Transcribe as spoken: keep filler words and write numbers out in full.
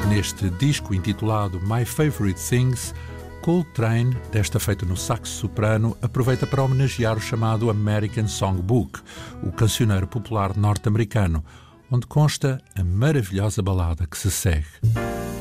Neste disco intitulado My Favorite Things, Coltrane, desta feita no saxo soprano, aproveita para homenagear o chamado American Songbook, o cancioneiro popular norte-americano, onde consta a maravilhosa balada que se segue.